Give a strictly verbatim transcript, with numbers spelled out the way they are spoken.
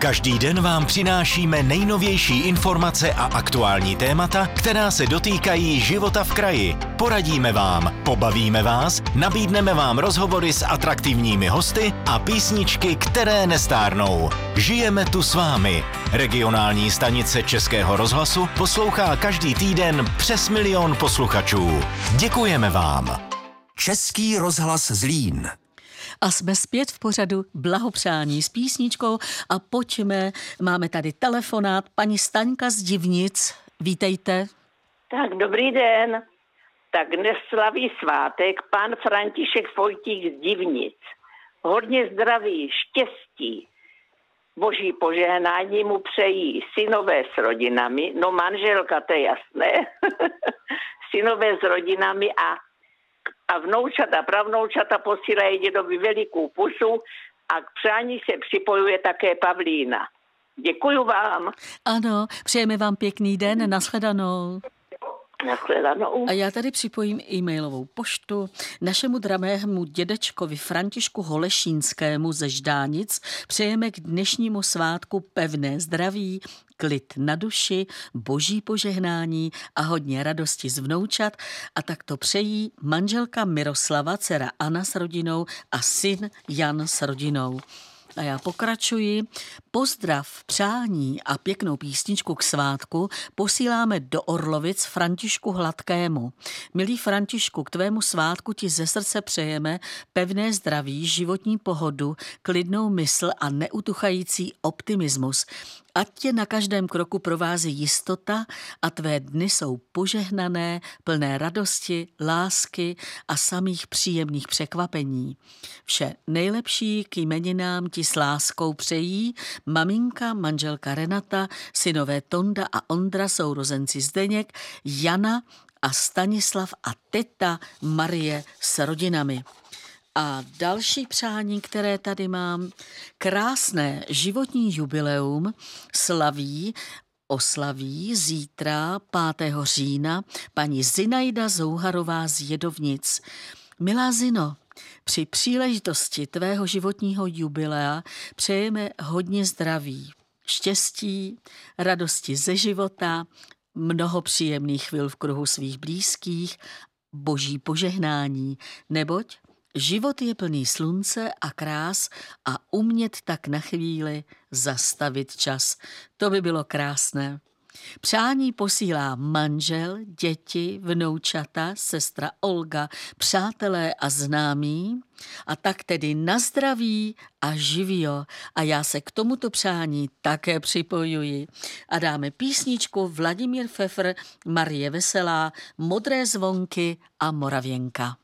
Každý den vám přinášíme nejnovější informace a aktuální témata, která se dotýkají života v kraji. Poradíme vám, pobavíme vás, nabídneme vám rozhovory s atraktivními hosty a písničky, které nestárnou. Žijeme tu s vámi. Regionální stanice Českého rozhlasu poslouchá každý týden přes milion posluchačů. Děkujeme vám. Český rozhlas Zlín. A jsme zpět v pořadu Blahopřání s písničkou a pojďme, máme tady telefonát, paní Staňka z Divnic, vítejte. Tak dobrý den, tak dnes slaví svátek pan František Vojtík z Divnic. Hodně zdraví, štěstí, boží požehnání mu přejí synové s rodinami, no manželka, to je jasné, synové s rodinami a A vnoučata, pravnoučata posílají dědovi velikou pusu a k přání se připojuje také Pavlína. Děkuju vám. Ano, přejeme vám pěkný den, nashledanou. Nashledanou. A já tady připojím e-mailovou poštu našemu dramému dědečkovi Františku Holešínskému ze Ždánic. Přejeme k dnešnímu svátku pevné zdraví, klid na duši, boží požehnání a hodně radosti z vnoučat. A tak to přejí manželka Miroslava, dcera Anna s rodinou a syn Jan s rodinou. A já pokračuji. Pozdrav, přání a pěknou písničku k svátku posíláme do Orlovic Františku Hladkému. Milý Františku, k tvému svátku ti ze srdce přejeme pevné zdraví, životní pohodu, klidnou mysl a neutuchající optimismus. Ať tě na každém kroku provází jistota a tvé dny jsou požehnané, plné radosti, lásky a samých příjemných překvapení. Vše nejlepší k jmeninám ti s láskou přejí maminka, manželka Renata, synové Tonda a Ondra, sourozenci Zdeněk, Jana a Stanislav a teta Marie s rodinami. A další přání, které tady mám, krásné životní jubileum slaví, oslaví zítra pátého října paní Zinaida Zouharová z Jedovnic. Milá Zino, při příležitosti tvého životního jubilea přejeme hodně zdraví, štěstí, radosti ze života, mnoho příjemných chvil v kruhu svých blízkých, boží požehnání, neboť život je plný slunce a krás a umět tak na chvíli zastavit čas. To by bylo krásné. Přání posílá manžel, děti, vnoučata, sestra Olga, přátelé a známí a tak tedy na zdraví a živio. A já se k tomuto přání také připojuji. A dáme písničku Vladimír Pfeffer, Marie Veselá, Modré zvonky a Moravěnka.